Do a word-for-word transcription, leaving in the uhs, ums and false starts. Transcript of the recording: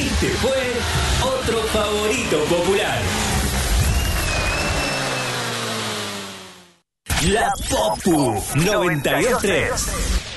Este fue otro favorito popular. La Popu noventa y dos tres.